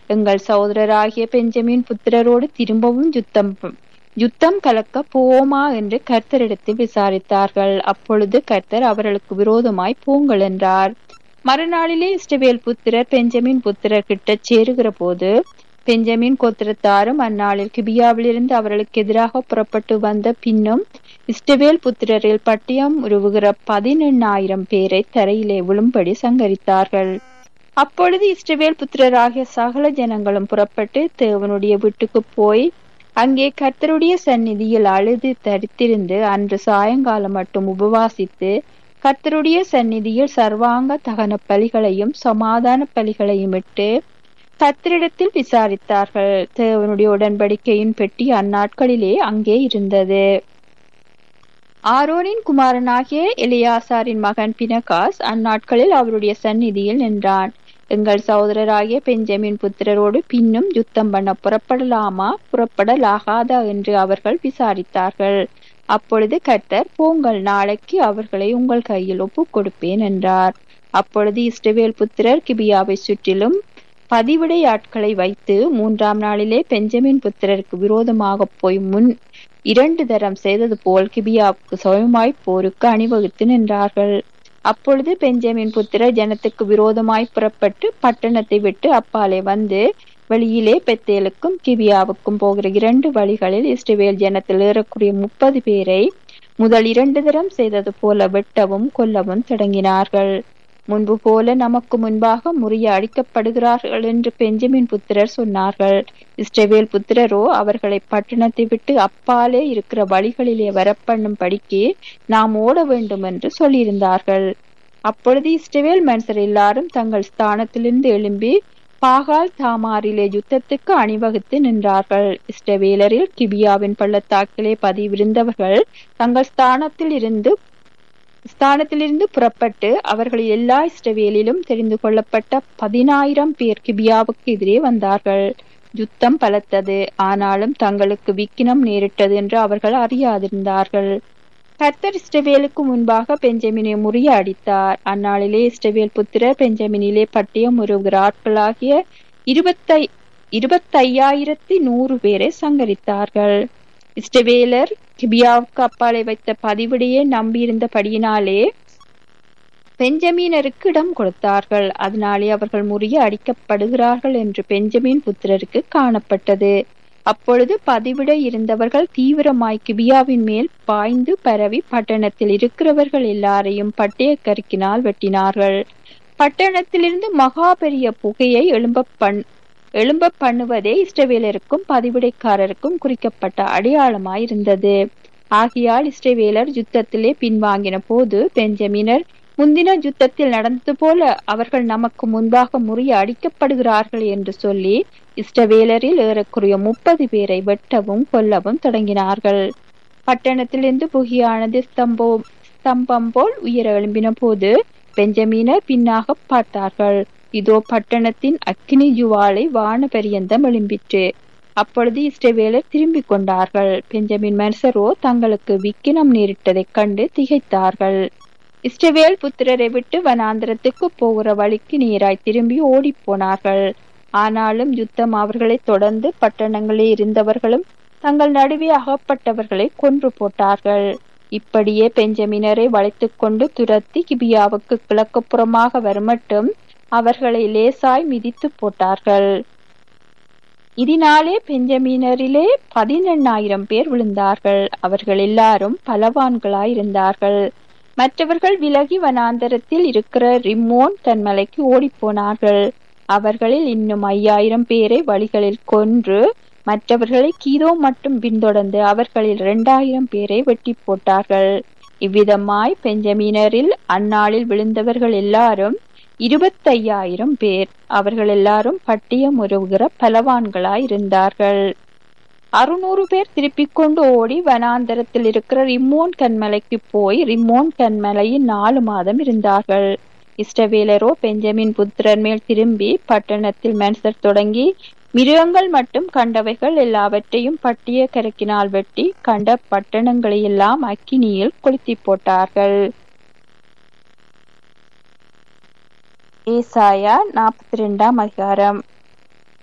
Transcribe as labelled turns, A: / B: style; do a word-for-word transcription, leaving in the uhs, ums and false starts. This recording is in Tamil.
A: எங்கள் சகோதரராகிய பெஞ்சமின் புத்திரரோடு திரும்பவும் யுத்தம் யுத்தம் கலக்க போவோமா என்று கர்த்தரிடத்தில் விசாரித்தார்கள். அப்பொழுது கர்த்தர் அவர்களுக்கு விரோதமாய் போங்கள் என்றார். மறுநாளிலே இஸ்ரவேல் புத்திரர் பெஞ்சமின் புத்திரர் கிட்ட சேருகிற போது பெஞ்சமின் கோத்திரத்தாரும் அந்நாளில் கிபியாவிலிருந்து அவர்களுக்கு எதிராக புறப்பட்டு வந்த பின்னும் இஸ்ரவேல் புத்திரரில் பட்டியம் உருவுகிற பதினெண்ணாயிரம் பேரை தரையிலே விழும்படி சங்கரித்தார்கள். அப்பொழுது இஸ்ரவேல் புத்திரராகிய சகல ஜனங்களும் புறப்பட்டு தேவனுடைய வீட்டுக்கு போய் அங்கே கர்த்தருடைய சந்நிதியில் அழுது தரித்திருந்து அன்று சாயங்காலம் மட்டும் உபவாசித்து கர்த்தருடைய சந்நிதியில் சர்வாங்க தகன பலிகளையும் சமாதான பலிகளையும் இட்டு கர்த்தரிடத்தில் விசாரித்தார்கள். தேவனுடைய உடன்படிக்கையின் பெட்டி அந்நாட்களிலே அங்கே இருந்தது. ஆரோனின் குமாரனாகிய எலியாசாரின் மகன் பினகாஸ் அந்நாட்களில் அவருடைய சந்நிதியில் நின்றான். எங்கள் சகோதரராகிய பெஞ்சமின் புத்திரரோடு பின்னும் யுத்தம் பண்ண புறப்படலாமா புறப்படலாகாதா என்று அவர்கள் விசாரித்தார்கள். அப்பொழுது கர்த்தர், போங்கள், நாளைக்கு அவர்களை உங்கள் கையில் ஒப்பு கொடுப்பேன் என்றார். அப்பொழுது இஸ்ரவேல் புத்திரர் கிபியாவை சுற்றிலும் பதிவிடை ஆட்களை வைத்து மூன்றாம் நாளிலே பெஞ்சமின் புத்திரருக்கு விரோதமாக போய் முன் இரண்டு தரம் செய்தது போல் கிபியாவுக்கு சுயமாய் போருக்கு அணிவகுத்து நின்றார்கள். அப்பொழுது பெஞ்சமின் புத்திரர் ஜனத்துக்கு விரோதமாய் புறப்பட்டு பட்டணத்தை விட்டு அப்பாலே வந்து வெளியிலே பெத்தேலுக்கும் கிபியாவுக்கும் போகிற இரண்டு வழிகளில் இஸ்ரவேல் ஜனத்தில் ஏறக்கூடிய முப்பது பேரை முதல் இரண்டு தரம் செய்தது போல வெட்டவும் கொல்லவும் தொடங்கினார்கள். முன்பு போல நமக்கு முன்பாக முறிய அடிக்கப்படுகிறார்கள் என்று பெஞ்சமின் புத்திரர் சொன்னார்கள். இஸ்ரவேல் புத்திரரோ அவர்களை பட்டணத்தை விட்டு அப்பாலே இருக்கிற வழிகளிலே வரப்பண்ணும் படிக்கு நாம் ஓட வேண்டும் என்று சொல்லியிருந்தார்கள். அப்பொழுது இஸ்ரவேல் மனுஷர் எல்லாரும் தங்கள் ஸ்தானத்திலிருந்து எழும்பி பாகால் தாமாரிலே யுத்தத்துக்கு அணிவகுத்து நின்றார்கள். இஸ்ரவேலரில் கிபியாவின் பள்ளத்தாக்கிலே பதிவிருந்தவர்கள் தங்கள் ஸ்தானத்தில் இருந்து ஸ்தானத்திலிருந்து புறப்பட்டு அவர்கள் எல்லா இஸ்ரவேலிலும் தெரிந்து கொள்ளப்பட்ட பதினாயிரம் பேர் கிபியாவுக்கு எதிரே வந்தார்கள். யுத்தம் பலத்தது, ஆனாலும் தங்களுக்கு விக்கினம் நேரிட்டது என்று அவர்கள் அறியாதிருந்தார்கள். கர்த்தர் இஸ்ரவேலுக்கு முன்பாக பெஞ்சமினை முறிய அடித்தார். அந்நாளிலே இஸ்ரவேல் புத்திரர் பெஞ்சமினிலே பட்டியம் உருவுகிற ஆட்களாகிய இருபத்தை இருபத்தையாயிரத்தி நூறு பேரை சங்கரித்தார்கள். இஸ்ரவேலர் கிபியாவுக்கு அப்பாலே வைத்த பதிவிடையே நம்பியிருந்தபடியினாலே பெஞ்சமீனருக்கு இடம் கொடுத்தார்கள். அதனாலே அவர்கள் முறிய அடிக்கப்படுகிறார்கள் என்று பெஞ்சமின் புத்திரருக்கு காணப்பட்டது. அப்பொழுது பதிவிட இருந்தவர்கள் தீவிரமாய் கிபியாவின் மேல் பாய்ந்து பரவி பட்டணத்தில் இருக்கிறவர்கள் எல்லாரையும் பட்டய கருக்கினால் வெட்டினார்கள். பட்டணத்திலிருந்து மகா பெரிய புகையை எழும்ப பண் எழும்ப பண்ணுவதே இஸ்ரவேலருக்கும் பதிவிடைக்காரருக்கும் குறிக்கப்பட்ட அடையாளமாயிருந்தது. ஆகையால் இஸ்ரவேலர் யுத்தத்திலே பின்வாங்கின போது பெஞ்சமினர் முந்தின யுத்தத்தில் நடந்தது போல அவர்கள் நமக்கு முன்பாக முறிய அடிக்கப்படுகிறார்கள் என்று சொல்லி இஸ்ரவேலரில் ஏறக்குறைய முப்பது பேரை வெட்டவும் கொல்லவும் தொடங்கினார்கள். பட்டணத்திலிருந்து புகியானது ஸ்தம்போ ஸ்தம்பம் போல் உயர எழும்பின போது பெஞ்சமீனர் பின்னாக பார்த்தார்கள். இதோ பட்டணத்தின் அக்கினி ஜுவாலை வான பரியந்தம் எழும்பிற்று. அப்பொழுது இஸ்ரவேலர் திரும்பிக் கொண்டார்கள். பெஞ்சமின் மனுஷரோ தங்களுக்கு விக்கினம் நேரிட்டதைக் கண்டு திகைத்தார்கள். இஸ்ரவேல் புத்திரரை விட்டு வனாந்திரத்துக்கு போகிற வழிக்கு நேராய் திரும்பி ஓடி போனார்கள். ஆனாலும் யுத்தம் அவர்களை தொடர்ந்து பட்டணங்களில் இருந்தவர்களும் தங்கள் நடுவே அகப்பட்டவர்களை கொன்று போட்டார்கள். இப்படியே பெஞ்சமினரை வளைத்துக் கொண்டு துரத்தி கிபியாவுக்கு கிழக்குப்புறமாக வருமட்டும் அவர்களை லேசாய் மிதித்து போட்டார்கள். இதனாலே பெஞ்சமீனரிலே பதினெண்ணாயிரம் பேர் விழுந்தார்கள். அவர்கள் எல்லாரும் பலவான்களாய் இருந்தார்கள். மற்றவர்கள் விலகி வனாந்தரத்தில் இருக்கிற ரிம்மோன் தன்மலைக்கு ஓடிப்போனார்கள். அவர்களில் இன்னும் ஐயாயிரம் பேரை வழிகளில் கொன்று மற்றவர்களை கீதோ மட்டும் பின்தொடர்ந்து அவர்களில் இரண்டாயிரம் பேரை வெட்டி போட்டார்கள். இவ்விதமாய் பெஞ்சமீனரில் அந்நாளில் விழுந்தவர்கள் எல்லாரும் இருபத்தையாயிரம் பேர். அவர்கள் எல்லாரும் பட்டியம் உருவுகிற பலவான்களாய் இருந்தார்கள். அறுநூறு பேர் திருப்பிக் கொண்டு ஓடி வனாந்தரத்தில் இருக்கிற ரிம்மோன் கன்மலைக்கு போய் ரிம்மோன் கன்மலையில் நாலு மாதம் இருந்தார்கள். இஸ்ரவேலரோ பெஞ்சமின் புத்திரர் மேல் திரும்பி பட்டணத்தில் மனுஷர் தொடங்கி மிருகங்கள் மட்டும் கண்டவைகள் எல்லாவற்றையும் பட்டிய கரக்கினால் வெட்டி கண்ட பட்டணங்களை எல்லாம் அக்கினியில் கொளுத்தி போட்டார்கள். ஏசாயா நாற்பத்தி ரெண்டாம் அதிகாரம்.